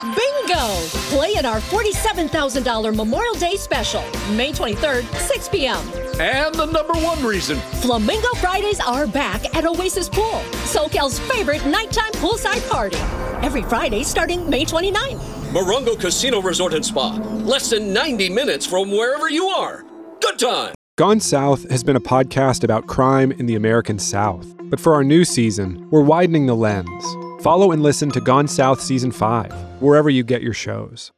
Bingo! Play in our $47,000 Memorial Day special, May 23rd, 6 p.m. And the number one reason. Flamingo Fridays are back at Oasis Pool, SoCal's favorite nighttime poolside party. Every Friday starting May 29th. Morongo Casino Resort and Spa. Less than 90 minutes from wherever you are. Good time. Gone South has been a podcast about crime in the American South. But for our new season, we're widening the lens. Follow and listen to Gone South Season 5, wherever you get your shows.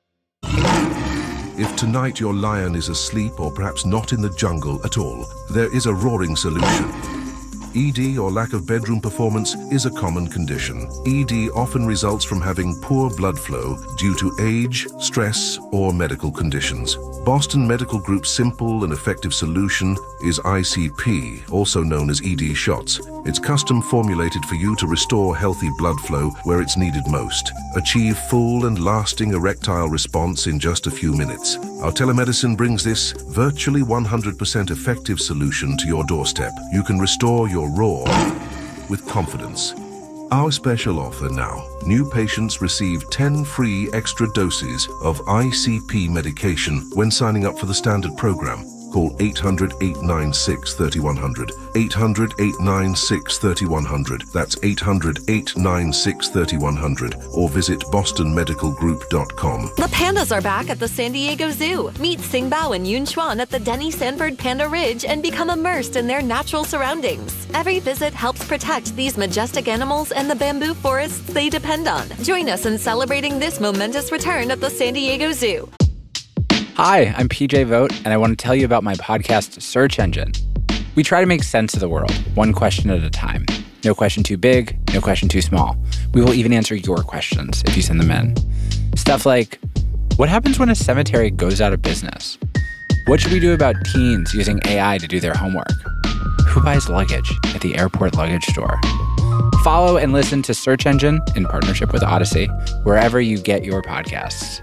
If tonight your lion is asleep or perhaps not in the jungle at all, there is a roaring solution. ED, or lack of bedroom performance, is a common condition. ED often results from having poor blood flow due to age, stress, or medical conditions. Boston Medical Group's simple and effective solution is ICP, also known as ED shots. It's custom formulated for you to restore healthy blood flow where it's needed most. Achieve full and lasting erectile response in just a few minutes. Our telemedicine brings this virtually 100% effective solution to your doorstep. You can restore your roar with confidence. Our special offer now. New patients receive 10 free extra doses of ICP medication when signing up for the standard program. Call 800-896-3100. 800-896-3100. That's 800-896-3100. Or visit bostonmedicalgroup.com. The pandas are back at the San Diego Zoo. Meet Xingbao and Yun Chuan at the Denny Sanford Panda Ridge and become immersed in their natural surroundings. Every visit helps protect these majestic animals and the bamboo forests they depend on. Join us in celebrating this momentous return at the San Diego Zoo. Hi, I'm PJ Vogt, and I want to tell you about my podcast, Search Engine. We try to make sense of the world, one question at a time. No question too big, no question too small. We will even answer your questions if you send them in. Stuff like, what happens when a cemetery goes out of business? What should we do about teens using AI to do their homework? Who buys luggage at the airport luggage store? Follow and listen to Search Engine in partnership with Odyssey, wherever you get your podcasts.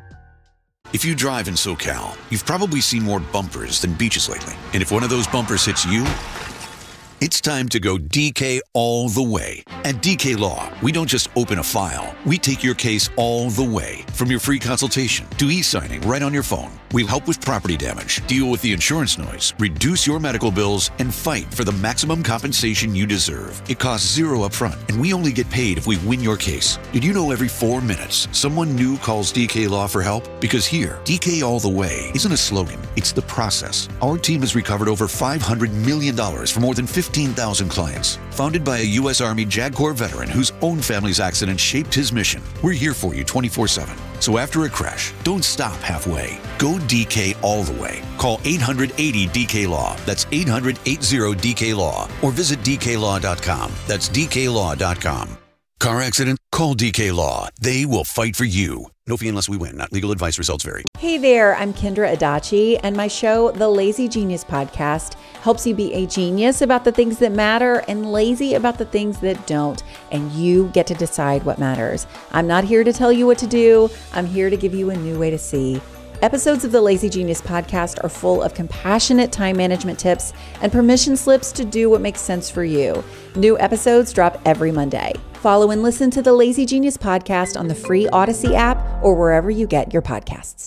If you drive in SoCal, you've probably seen more bumpers than beaches lately. And if one of those bumpers hits you, it's time to go DK all the way. At DK Law, we don't just open a file. We take your case all the way. From your free consultation to e-signing right on your phone. We'll help with property damage, deal with the insurance noise, reduce your medical bills, and fight for the maximum compensation you deserve. It costs $0 upfront, and we only get paid if we win your case. Did you know every 4 minutes, someone new calls DK Law for help? Because here, DK all the way isn't a slogan, it's the process. Our team has recovered over $500 million for more than 15,000 clients. Founded by a U.S. Army JAG Corps veteran whose own family's accident shaped his mission. We're here for you 24/7. So after a crash, don't stop halfway. Go DK all the way. Call 800-80-DK-LAW. That's 800-80-DK-LAW. Or visit DKLaw.com. That's DKLaw.com. Car accident? Call DK Law. They will fight for you. No fee unless we win. Not legal advice. Results vary. Hey there, I'm Kendra Adachi, and my show, The Lazy Genius Podcast, helps you be a genius about the things that matter and lazy about the things that don't, and you get to decide what matters. I'm not here to tell you what to do. I'm here to give you a new way to see. Episodes of the Lazy Genius Podcast are full of compassionate time management tips and permission slips to do what makes sense for you. New episodes drop every Monday. Follow and listen to the Lazy Genius Podcast on the free Odyssey app or wherever you get your podcasts.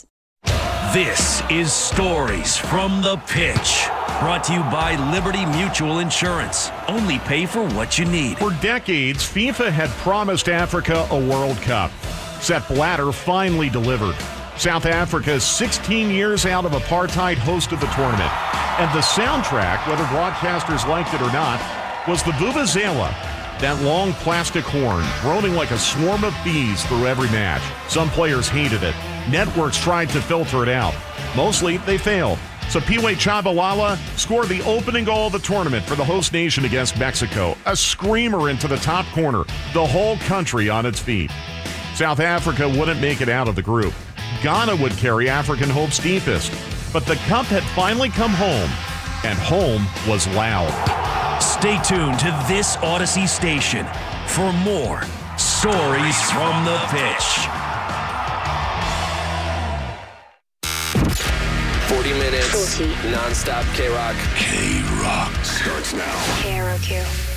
This is Stories from the Pitch, brought to you by Liberty Mutual Insurance. Only pay for what you need. For decades, FIFA had promised Africa a World Cup. Sepp Blatter finally delivered. South Africa, 16 years out of apartheid, hosted the tournament. And the soundtrack, whether broadcasters liked it or not, was the Vuvuzela, that long plastic horn droning like a swarm of bees through every match. Some players hated it. Networks tried to filter it out. Mostly, they failed. So Piwe Chabalala scored the opening goal of the tournament for the host nation against Mexico. A screamer into the top corner. The whole country on its feet. South Africa wouldn't make it out of the group. Ghana would carry African hopes deepest. But the cup had finally come home, and home was loud. Stay tuned to this Odyssey station for more Stories from the Pitch. 40 minutes, non-stop K-Rock. K-Rock starts now. KROQ.